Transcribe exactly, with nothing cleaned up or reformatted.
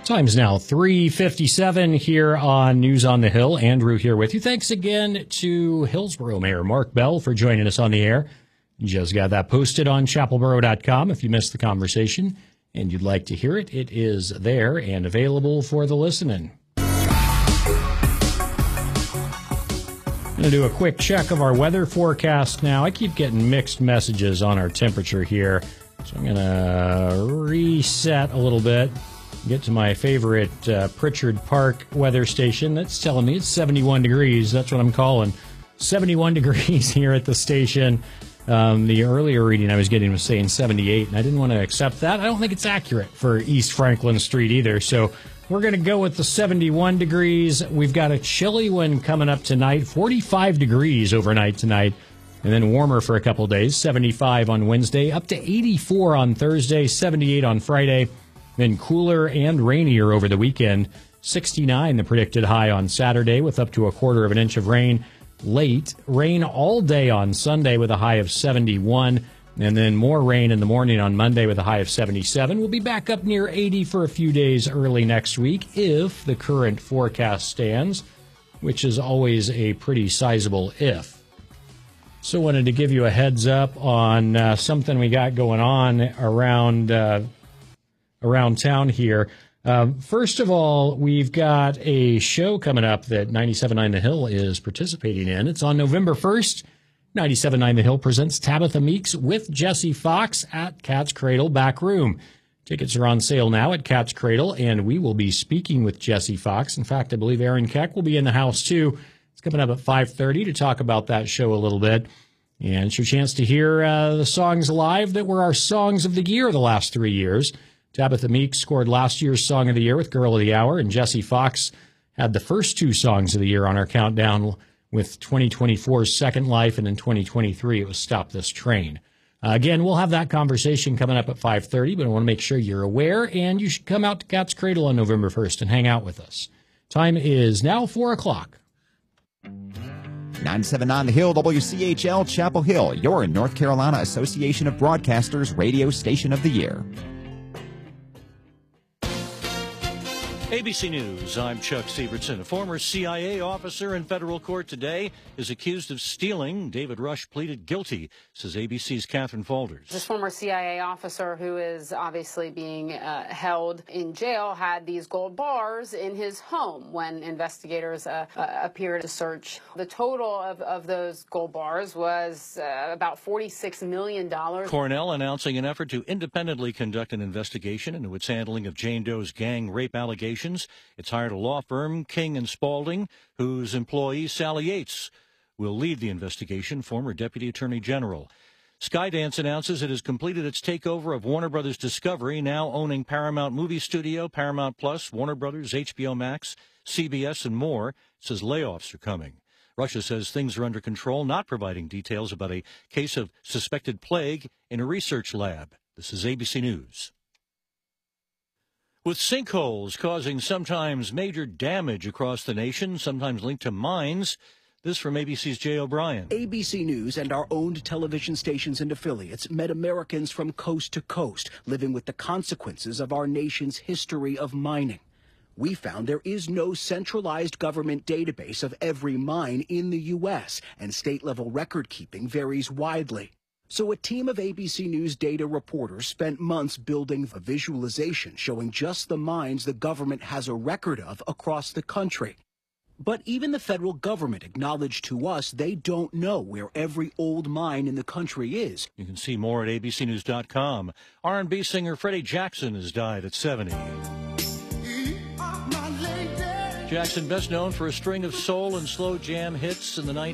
Time's now three fifty-seven here on News on the Hill. Andrew here with you. Thanks again to Hillsborough Mayor Mark Bell for joining us on the air. Just got that posted on chapel borough dot com. If you missed the conversation and you'd like to hear it, it is there and available for the listening. I'm going to do a quick check of our weather forecast now. I keep getting mixed messages on our temperature here, so I'm going to reset a little bit. Get to my favorite uh, Pritchard Park weather station. That's telling me it's seventy-one degrees. That's what I'm calling. seventy-one degrees here at the station. Um, the earlier reading I was getting was saying seventy-eight, and I didn't want to accept that. I don't think it's accurate for East Franklin Street either. So we're going to go with the seventy-one degrees. We've got a chilly one coming up tonight, forty-five degrees overnight tonight, and then warmer for a couple days, seventy-five on Wednesday, up to eighty-four on Thursday, seventy-eight on Friday. Then cooler and rainier over the weekend. sixty-nine the predicted high on Saturday with up to a quarter of an inch of rain late. Rain all day on Sunday with a high of seventy-one. And then more rain in the morning on Monday with a high of seventy-seven. We'll be back up near eighty for a few days early next week if the current forecast stands, which is always a pretty sizable if. So wanted to give you a heads up on uh, something we got going on around uh, around town here. Um, first of all, we've got a show coming up that ninety-seven point nine The Hill is participating in. It's on November first. ninety-seven point nine The Hill presents Tabitha Meeks with Jesse Fox at Cat's Cradle Back Room. Tickets are on sale now at Cat's Cradle, and we will be speaking with Jesse Fox. In fact, I believe Aaron Keck will be in the house, too. It's coming up at five thirty to talk about that show a little bit. And it's your chance to hear uh, the songs live that were our songs of the year the last three years. Tabitha Meeks scored last year's Song of the Year with Girl of the Hour, and Jesse Fox had the first two songs of the year on our countdown with twenty twenty-four's Second Life, and in twenty twenty-three it was Stop This Train. Uh, again, we'll have that conversation coming up at five thirty, but I want to make sure you're aware, and you should come out to Cat's Cradle on November first and hang out with us. Time is now four o'clock. ninety-seven point nine The Hill, W C H L, Chapel Hill, your North Carolina Association of Broadcasters radio station of the year. A B C News, I'm Chuck Sievertson. A former C I A officer in federal court today is accused of stealing. David Rush pleaded guilty, says A B C's Catherine Falders. This former C I A officer, who is obviously being uh, held in jail, had these gold bars in his home when investigators uh, uh, appeared to search. The total of, of those gold bars was uh, about forty-six million dollars. Cornell announcing an effort to independently conduct an investigation into its handling of Jane Doe's gang rape allegations. It's hired a law firm, King and Spalding, whose employee, Sally Yates, will lead the investigation, former Deputy Attorney General. Skydance announces it has completed its takeover of Warner Brothers Discovery, now owning Paramount Movie Studio, Paramount Plus, Warner Brothers, H B O Max, C B S, and more. It says layoffs are coming. Russia says things are under control, not providing details about a case of suspected plague in a research lab. This is A B C News. With sinkholes causing sometimes major damage across the nation, sometimes linked to mines. This from A B C's Jay O'Brien. A B C News and our owned television stations and affiliates met Americans from coast to coast, living with the consequences of our nation's history of mining. We found there is no centralized government database of every mine in the U S, and state-level record-keeping varies widely. So a team of A B C News data reporters spent months building a visualization showing just the mines the government has a record of across the country. But even the federal government acknowledged to us they don't know where every old mine in the country is. You can see more at A B C news dot com. R and B singer Freddie Jackson has died at seventy. Jackson, best known for a string of soul and slow jam hits in the nineties.